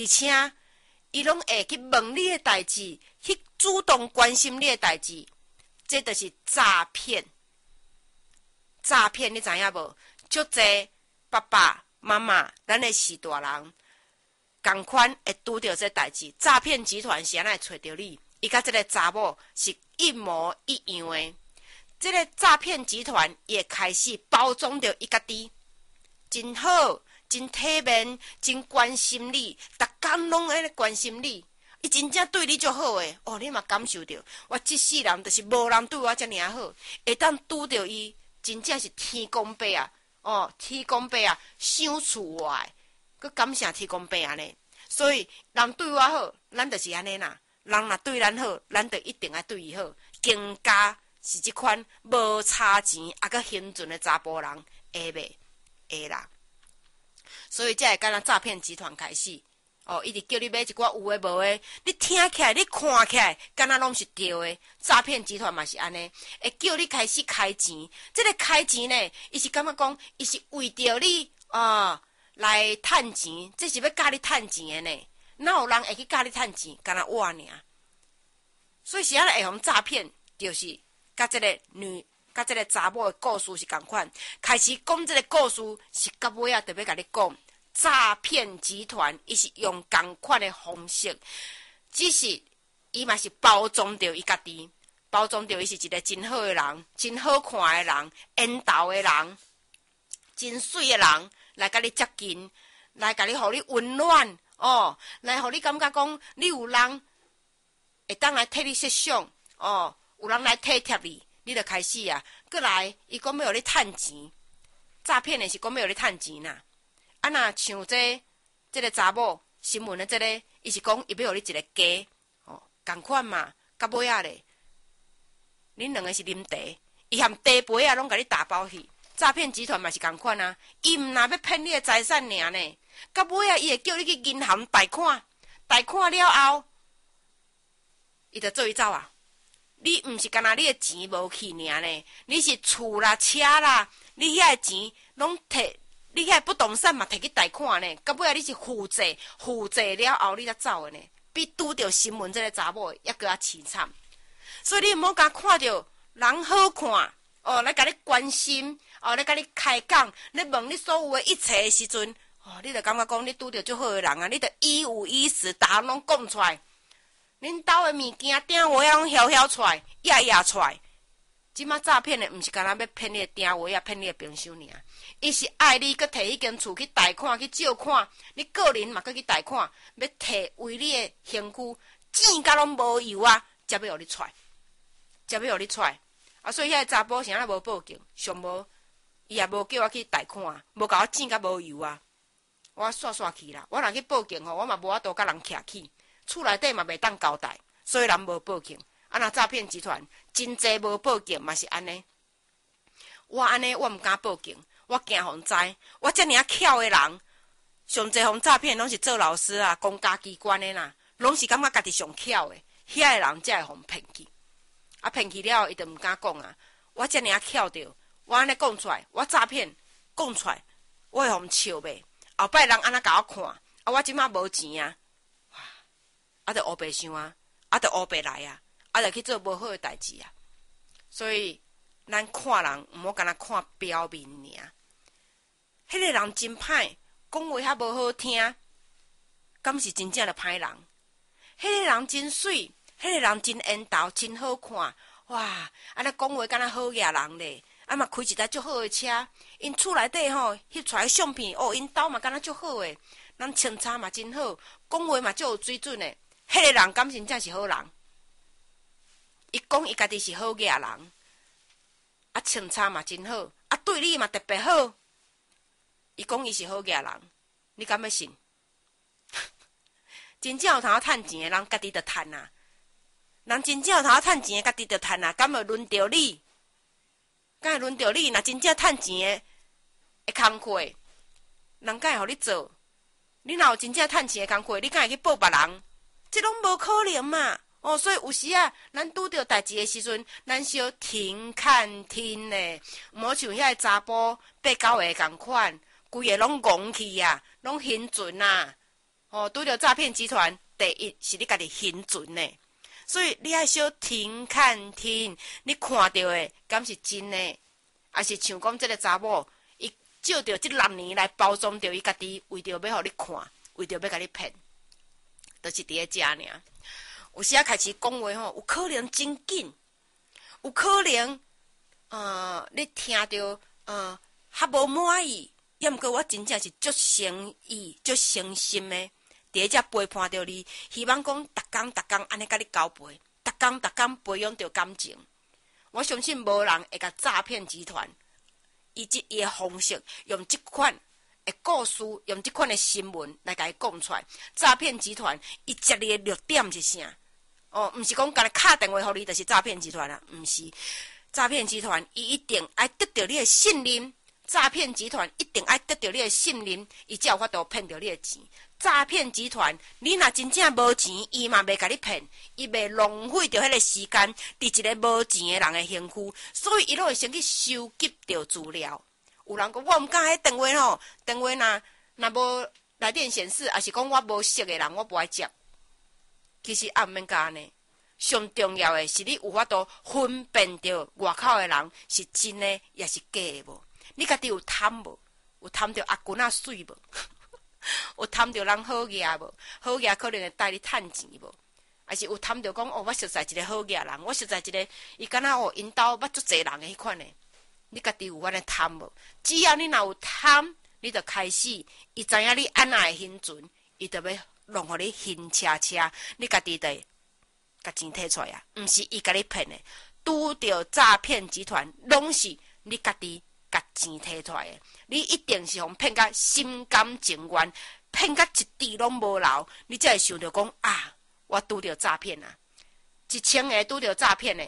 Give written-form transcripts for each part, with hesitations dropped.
而且伊拢会去问你的代志，去主动关心你的代志，这就是诈骗。诈骗你知影无？足侪爸爸妈妈，咱的是大人，同款会拄到这代志。诈骗集团是安怎会找到你？伊甲这个查某是一模一样的。这个诈骗集团也开始包装着伊家己，真好，真体面，真关心你，逐工拢在关心你。伊真正对你足好诶，哦，你嘛感受到，我这世人就是无人对我遮尔好，会当拄着伊。真正是天公伯啊！哦，天公伯啊，想厝外，佮感谢天公伯安尼。所以人对我好，咱就是安尼啦。人若对咱好，咱就一定要对伊好。更加是即款无差钱啊，佮兴准的查甫人会袂会啦。所以才会敢若诈骗集团开始。哦，一直叫你买一寡有诶无诶，你听起来，你看起来，敢若拢是对诶。诈骗集团嘛是安尼，会叫你开始开钱。这个开钱呢，伊是感觉讲，伊是为着你来趁钱，这是要教你趁钱诶呢。哪有人会去教你趁钱？敢若我尔。所以是安尼会互诈骗，就是甲这个查某诶故事是共款。开始讲这个故事是到尾啊，特别甲你讲。诈骗集团伊是用同款的方式，只是伊嘛是包装着伊家己，包装着伊是一个真好的人，真好看的人，缘投的人，真水的人来甲你接近，来甲你互你温暖哦，来互你感觉讲你有人会当来替你设想哦，有人来体贴你，你就开始啊，过来伊讲要互你趁钱，诈骗的是讲要互你趁钱啦。啊，若像这个查某新闻的这个，伊是讲伊要互你一个家，哦，共款嘛，到尾仔咧，恁两个是啉茶，伊含茶杯啊，拢甲你打包去。诈骗集团嘛是共款啊，伊毋若要骗你的财产尔呢，到尾仔伊会叫你去银行贷款，贷款了后，伊就做伊走啊。你毋是干那你的钱无去尔呢，你是厝啦、车啦，你遐的钱拢摕。你遐不动产嘛，摕去贷款呢？到尾仔你是负债了后，你才走的呢？比拄着新闻这个查某还搁较凄惨。所以你毋好甲看到人好看哦，来甲你关心哦，来甲你开讲，你问你所有的一切的时阵哦，你就感觉讲你拄着足好的人啊，你就一五一十，逐项拢讲出来。恁兜的物件订话啊，拢晓出来，压出来。即马诈骗的毋是干那要骗你的订话啊，骗你的朋友尔。伊是爱你，佮摕迄间厝去贷款去借款，你个人嘛佮去贷款，要摕为你的身躯钱甲拢无有啊，才要互你出，啊！所以遐个查甫是安那无报警，上无伊也无叫我去贷款，无甲我钱甲无有啊，我煞去啦。我若去报警吼，我嘛无法度甲人徛起，厝内底嘛袂当交代，所以人无报警。啊！若诈骗集团真济无报警嘛是安尼，我安尼我毋敢报警，我惊互知。我遮尔巧的人，上济互诈骗拢是做老师啊、公家机关的啦，拢是感觉家己上巧的，遐个人才会互骗去。啊，骗去了后，伊就毋敢讲啊。我遮尔巧着，我安尼讲出来，我诈骗讲出来，我会互笑袂？后摆人安那甲我看，啊，我即马无钱啊，啊，着乌白想啊，啊，着乌白来啊。啊，就去做无好的代志啊！所以咱看人毋好干那看表面尔。迄个人真歹，讲话遐无好听，敢是真正的歹人？迄个人真水，迄个人真缘投，真好看，哇！安尼讲话敢若好野人咧，啊嘛开一台足好的车，因厝内底吼翕出来相片，哦，因兜嘛敢若足好诶，咱穿插嘛真好，讲话嘛足有水准诶。迄个人敢真正是好人？伊讲伊家己是好野人，啊，穿插嘛真好，啊，对你嘛特别好。伊讲伊是好野人，你敢要信？真正有通趁钱的人，家己就趁啊。人真正有通趁钱的，家己就趁啊。敢会轮到你？敢会轮到你？若真正趁钱的工课，人敢会互你做？你若有真正趁钱的工课，你敢会去报别人？这拢无可能嘛！哦，所以有时啊，咱拄着代志的时阵，咱是要停看听咧，毋好像遐个查甫8、9个共款，规个拢戆去啊，拢兴准啊， 拄着诈骗集团，第一是你家己心存呢，所以你爱小停看听，你看到的敢是真的，还是像讲这个查某，伊借着这6年来包装着伊家己，为着要互你看，为着要甲你骗，就是伫咧遮尔。有时啊开始讲话吼，有可能真紧，有可能你听着较无满意，也毋过我真正是足诚意、足诚心的，伫遮陪伴着你，希望讲逐工安尼甲你交陪，逐工培养着感情。我相信无人会甲诈骗集团伊的方式，用即款的故事，用即款的新闻来甲伊讲出来。诈骗集团伊接你的弱点是啥？毋是讲干来敲电话互你就是诈骗集团啦，毋是。诈骗集团伊一定爱得到你的信任，诈骗集团一定爱得到你的信任，伊才有法度骗到你的钱。诈骗集团，你若真正无钱，伊嘛袂甲你骗，伊袂浪费着迄个时间伫一个无钱的人的身躯，所以伊拢会先去收集着资料。有人讲我毋敢迄电话吼，电话若无来电显示，还是讲我无识的人，我无爱接。其实也毋免甲安尼，上重要的是你有法度分辨着外口的人是真的也是假的无？你家己有贪无？有贪着阿君仔水无？有贪着人好业无？好业可能会带你趁钱无？还是有贪着讲我熟悉一个好业人，我熟悉一个伊敢若因兜捌足侪人的迄款的，你家己有安尼贪无？只要你若有贪，你就开始，伊知影你安那的心存，伊就要弄互你晕车车，你家己得甲钱摕出来啊！毋是伊甲你骗的，拄着诈骗集团，拢是你家己甲钱摕出来的。你一定是互骗甲心甘情愿，骗甲一滴拢无留，你才会想着讲啊，我拄着诈骗啊！1000个拄着诈骗的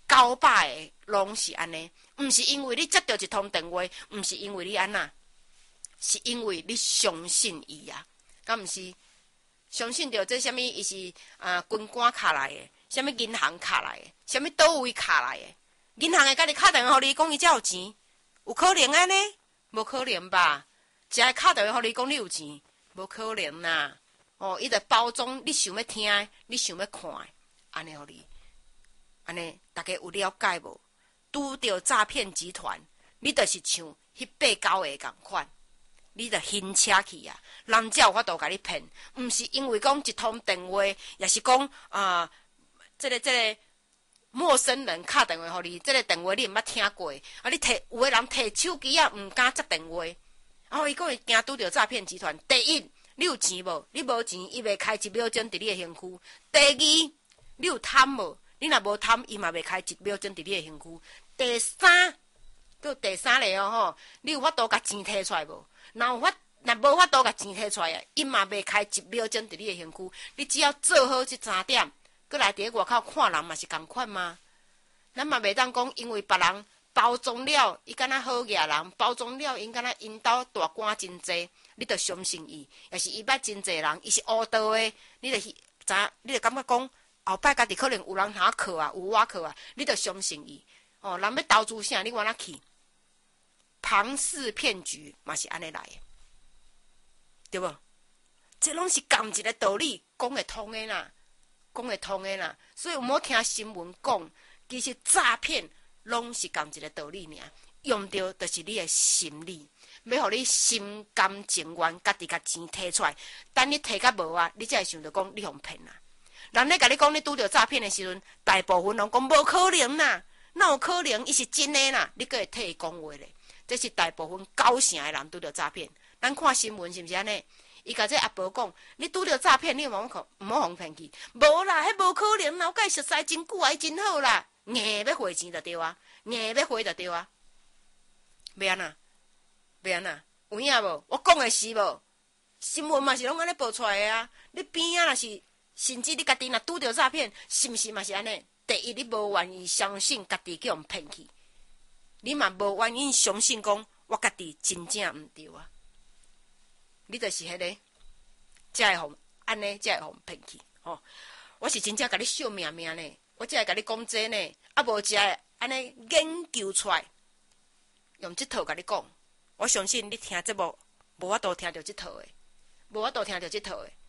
，900个拢是安尼，毋是因为你接到一通电话，毋是因为你安那，是因为你相信伊啊，敢毋是？相信着这什么？伊是军官卡来的，什么银行卡来的，什么倒位卡来的？银行会甲你敲电话互你讲伊才有钱，有可能安尼？无可能吧？只会敲电话互你讲你有钱，无可能啦！伊着包装你想要听，你想要看，安尼互你，安尼大家有了解无？拄着诈骗集团，你着是像迄8、9个共款。你着晕车去啊！人才有法度甲你骗，毋是因为讲一通电话，也是讲这个陌生人敲电话互你，这个电话你毋捌听过，你有的人摕手机啊，毋敢接电话，伊讲会惊拄着诈骗集团。第一，你有钱无？你无钱，伊袂开1秒钟伫你的身躯。第二，你有贪无？你若无贪，伊嘛袂开1秒钟伫你的身躯。第三个吼，你有法度甲钱摕出来无？若无法度甲钱摕出来，伊嘛袂开1秒钟伫你的身躯。你只要做好这3点，搁来伫咧外口看人嘛是共款吗？咱嘛袂当讲，因为别人包装了，伊敢若好业人，包装了，因敢若因兜大官真济，你着相信伊，也是伊捌真济人，伊是乌道的，你着感觉讲后摆家己可能有人通靠啊，有我靠啊，你着相信伊。人要投资啥，你往哪去？庞氏骗局嘛是安尼来的，对无？这拢是共一个道理，讲会通的啦，所以有冇听新闻讲，其实诈骗拢是共一个道理尔，用到就是你的心理，要互你心甘情愿，家己甲钱摕出来。等你摕甲无啊，你才会想着讲你互骗啦。人咧甲你讲你拄着诈骗的时阵，大部分人讲无可能啦，哪有可能？伊是真的啦，你阁会替伊讲话咧。这是大部分90%的人拄着诈骗。咱看新闻是毋是安尼？伊甲这阿婆讲，你拄着诈骗，你毋好互骗去。无啦，迄无可能啦，我甲伊熟悉真久啊，伊真好啦，硬要汇钱就对啊，硬要汇就对啊。要安那？有影无？我讲的是无？新闻嘛是拢安尼报出来的啊。你边啊若是，甚至你家己若拄着诈骗，是毋是嘛是安尼？第一，你无愿意相信家己叫人骗去。你嘛无愿意相信讲，我家己真正毋对啊！你就是迄个，才会互安尼，才会互骗去吼。我是真正甲你惜命命呢，我才会甲你讲这呢，啊无才会安尼研究出来，用这套甲你讲。我相信你听节目无法度听到这套的，无法度听到这套的。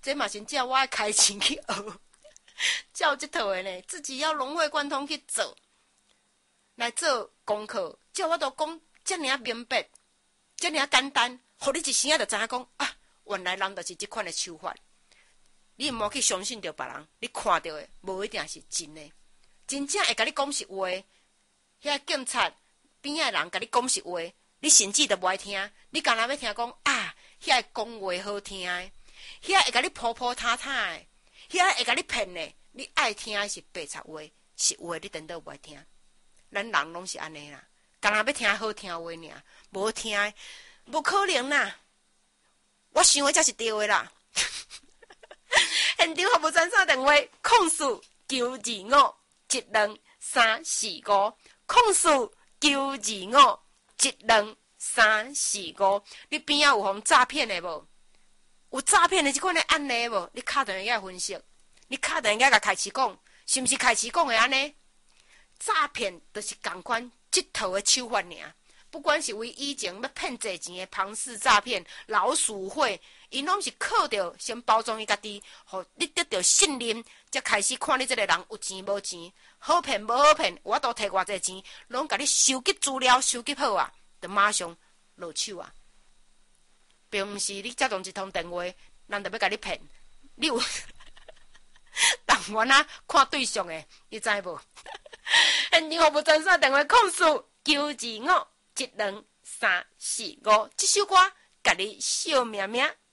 这嘛真正我爱开钱去学，照这套的呢，自己要融会贯通去做，来做功课。照我都讲遮尔明白，遮尔简单，互你一声就知影讲啊，原来人就是这款的手法。你毋好去相信着别人，你看到的无一定是真的。真正会甲你讲实话，遐警察边仔人甲你讲实话，你甚至都无爱听。你干若要听讲啊，遐讲话好听的，遐会甲你扑扑塌塌的，遐会甲你骗的，你爱听的是白贼话，实话你等到无爱听。咱人拢是安尼啦，干若要听好听话尔，无听的无可能啦。我想的才是对的啦。现场服务专线电话：控诉9251235，控诉9251235。你边仔有互诈骗的无？有诈骗的这款的案例无？你敲电话甲分析，你敲电话甲开始讲，是毋是开始讲的安尼？诈骗就是同款这套的手法尔。不管是为以前要骗济钱的庞氏诈骗、老鼠会，因拢是靠着先包装伊家己，互你得到信任，才开始看你这个人有钱无钱，好骗无好骗，我都摕偌济钱，拢甲你收集资料收集好啊，就马上落手啊。并毋是你接通一通电话，人就要甲你骗，你有人员啊看对象的，你知无？现场服务专线电话：控诉9251235。这首歌，甲你惜命命。